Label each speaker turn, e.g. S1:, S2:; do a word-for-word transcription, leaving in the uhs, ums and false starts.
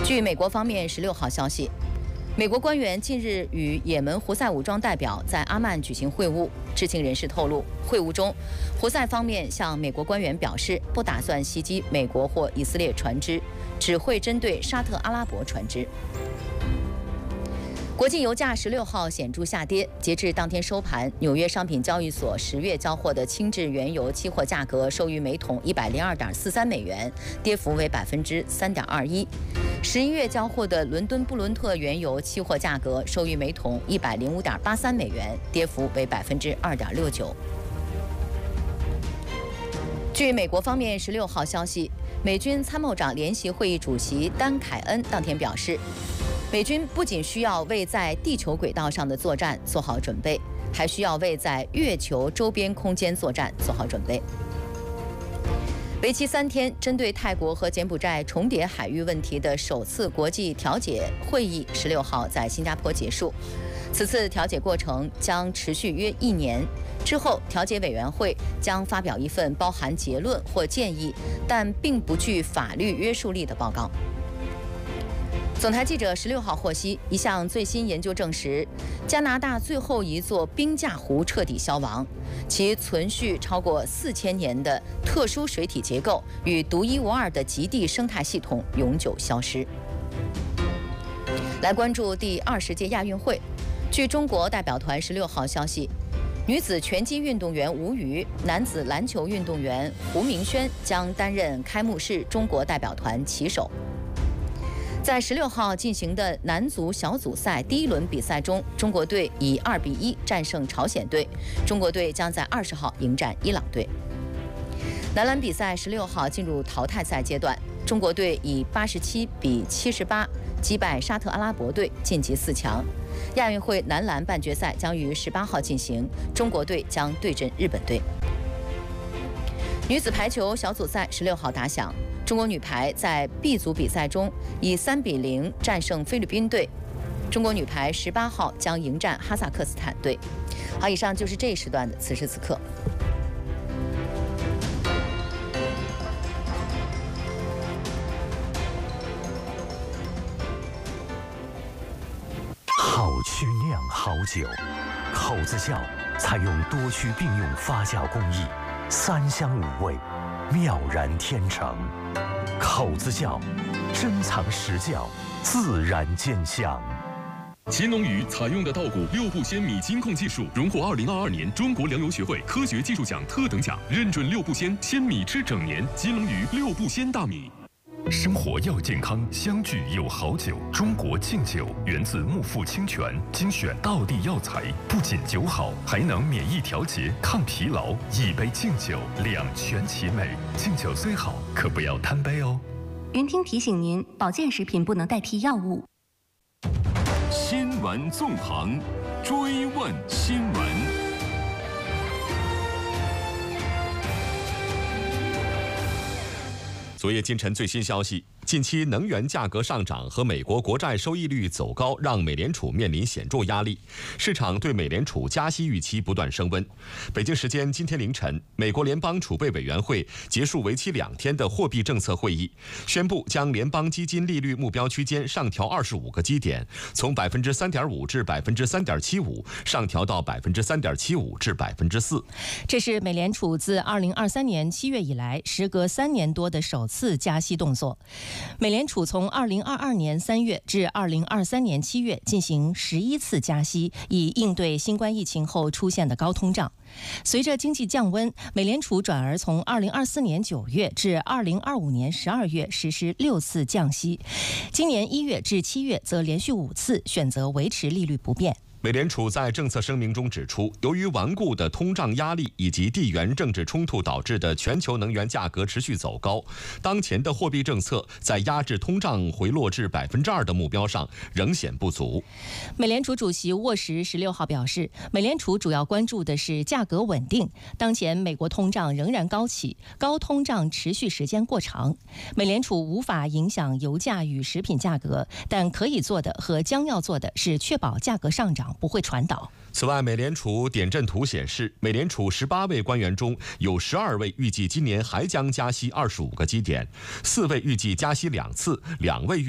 S1: 据美国方面十六号消息，美国官员近日与也门胡塞武装代表在阿曼举行会晤。知情人士透露，会晤中，胡塞方面向美国官员表示，不打算袭击美国或以色列船只，只会针对沙特阿拉伯船只。国际油价十六号显著下跌，截至当天收盘，纽约商品交易所十月交货的轻质原油期货价格收于每桶一百零二点四三美元，跌幅为百分之三点二一。十一月交货的伦敦布伦特原油期货价格收于每桶一百零五点八三美元，跌幅为百分之二点六九。据美国方面十六号消息，美军参谋长联席会议主席丹·凯恩当天表示，美军不仅需要为在地球轨道上的作战做好准备，还需要为在月球周边空间作战做好准备。为期三天，针对泰国和柬埔寨重叠海域问题的首次国际调解会议十六号在新加坡结束。此次调解过程将持续约一年，之后调解委员会将发表一份包含结论或建议，但并不具法律约束力的报告。总台记者十六号获悉，一项最新研究证实，加拿大最后一座冰架湖彻底消亡，其存续超过四千年的特殊水体结构与独一无二的极地生态系统永久消失。来关注第二十届亚运会，据中国代表团十六号消息，女子拳击运动员吴瑜、男子篮球运动员胡明轩将担任开幕式中国代表团旗手。在十六号进行的男足小组赛第一轮比赛中，中国队以二比一战胜朝鲜队，中国队将在二十号迎战伊朗队。男篮比赛十六号进入淘汰赛阶段，中国队以八十七比七十八击败沙特阿拉伯队，晋级四强。亚运会男篮半决赛将于十八号进行，中国队将对阵日本队。女子排球小组赛十六号打响，中国女排在 B 组比赛中以三比零战胜菲律宾队，中国女排十八号将迎战哈萨克斯坦队。好，以上就是这一时段的此时此刻。
S2: 好曲酿好酒，口子窖采用多区并用发酵工艺，三香五味，妙然天成。口子窖，珍藏实窖，自然见香。
S3: 秦龙鱼采用的稻谷六步鲜米金控技术，荣获二零二二年中国粮油学会科学技术奖特等奖，认准六步鲜，鲜米吃整年。金龙鱼六步鲜大米。
S4: 生活要健康，相聚有好酒。中国敬酒源自木富清泉，精选道地药材，不仅酒好，还能免疫调节、抗疲劳。一杯敬酒，两全其美。敬酒虽好，可不要贪杯哦。
S5: 云听提醒您，保健食品不能代替药物。
S6: 新闻纵横，追问新闻。
S3: 昨夜今晨最新消息，近期能源价格上涨和美国国债收益率走高，让美联储面临显著压力，市场对美联储加息预期不断升温。北京时间今天凌晨，美国联邦储备委员会结束为期两天的货币政策会议，宣布将联邦基金利率目标区间上调二十五个基点，从百分之三点五至百分之三点七五，上调到百分之三点七五至百分之四。
S7: 这是美联储自二零二三年七月以来，时隔三年多的首次加息动作。美联储从二零二二年三月至二零二三年七月进行十一次加息，以应对新冠疫情后出现的高通胀。随着经济降温，美联储转而从二零二四年九月至二零二五年十二月实施六次降息，今年一月至七月则连续五次选择维持利率不变。
S3: 美联储在政策声明中指出，由于顽固的通胀压力以及地缘政治冲突导致的全球能源价格持续走高，当前的货币政策在压制通胀回落至百分之二的目标上仍显不足。
S7: 美联储主席沃什十六号表示，美联储主要关注的是价格稳定。当前美国通胀仍然高企，高通胀持续时间过长，美联储无法影响油价与食品价格，但可以做的和将要做的是确保价格上涨不会传导。
S3: 此外，美联储点阵图显示，美联储十八位官员中有十二位预计今年还将加息二十五个基点，四位预计加息两次，两位预